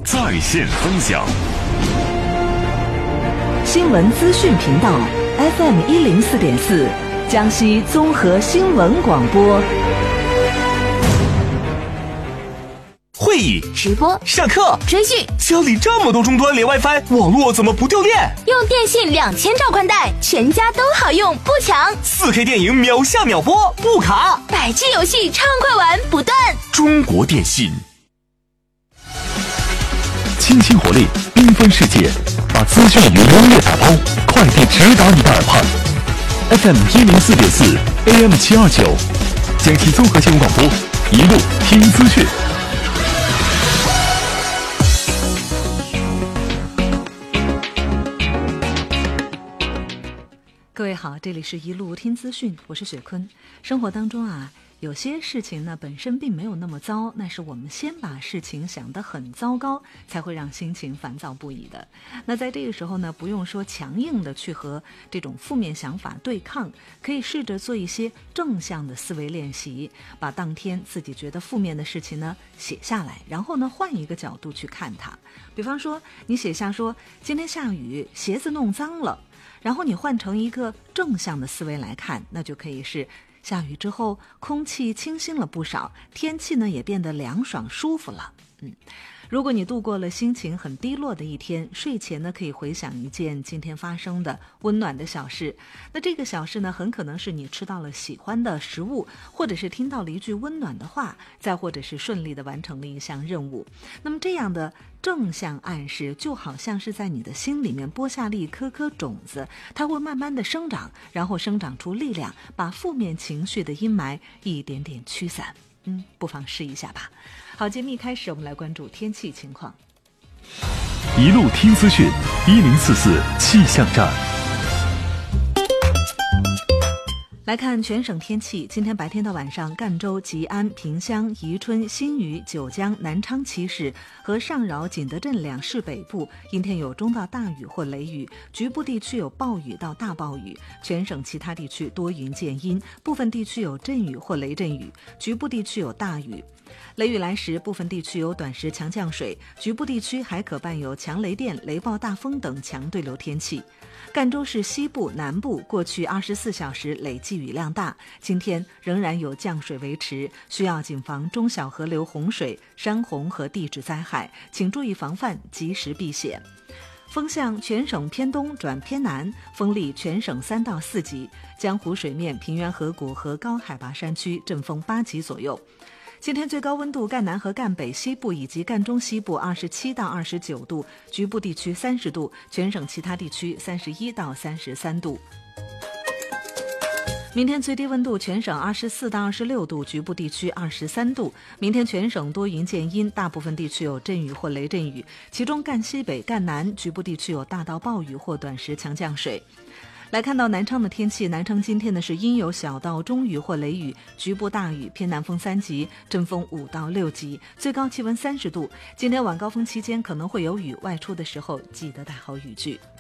在线分享。 新闻资讯频道 FM104.4，江西综合新闻广播。 会议、 直播、 上课、 追剧， 家里这么多终端连 WiFi， 网络怎么不掉电？ 用电信2000兆宽带，全家都好用，不抢。 4K 电影秒下秒播，不卡。 100G 游戏畅快玩，不断。 中国电信，清新活力，缤纷世界，把资讯与音乐打包，快递直达你的耳畔。FM104.4 AM729，江西综合新闻广播，一路听资讯。 各位好，这里是一路听资讯，我是雪坤。生活当中啊，有些事情呢本身并没有那么糟，那是我们先把事情想得很糟糕，才会让心情烦躁不已的。那在这个时候呢，不用说强硬的去和这种负面想法对抗，可以试着做一些正向的思维练习，把当天自己觉得负面的事情呢写下来，然后呢换一个角度去看它。比方说你写下说今天下雨，鞋子弄脏了，然后你换成一个正向的思维来看，那就可以是下雨之后空气清新了不少，天气呢也变得凉爽舒服了。如果你度过了心情很低落的一天，睡前呢可以回想一件今天发生的温暖的小事。那这个小事呢，很可能是你吃到了喜欢的食物，或者是听到了一句温暖的话，再或者是顺利的完成了一项任务。那么这样的正向暗示就好像是在你的心里面播下了一颗颗种子，它会慢慢的生长，然后生长出力量，把负面情绪的阴霾一点点驱散。不妨试一下吧。好，节目一开始我们来关注天气情况。 一路听资讯，1044气象站。 来看全省天气，今天白天到晚上，赣州、吉安、萍乡、宜春、新余、九江、南昌7市和上饶、景德镇2市北部阴天有中到大雨或雷雨，局部地区有暴雨到大暴雨，全省其他地区多云见阴，部分地区有阵雨或雷阵雨，局部地区有大雨。雷雨来时，部分地区有短时强降水，局部地区还可伴有强雷电、雷暴大风等强对流天气。赣州市西部、南部过去24小时累计雨量大，今天仍然有降水维持，需要谨防中小河流洪水、山洪和地质灾害，请注意防范，及时避险。风向全省偏东转偏南，风力全省3到4级，江湖水面、平原河谷和高海拔山区阵风8级左右。今天最高温度，赣南和赣北西部以及赣中西部27到29度，局部地区30度，全省其他地区31到33度。明天最低温度全省24到26度，局部地区23度。明天全省多云见阴，大部分地区有阵雨或雷阵雨，其中赣西北、赣南局部地区有大到暴雨或短时强降水。来看到南昌的天气，南昌今天呢是阴有小到中雨或雷雨，局部大雨，偏南风3级，阵风5到6级，最高气温30度。今天晚高峰期间可能会有雨，外出的时候记得带好雨具。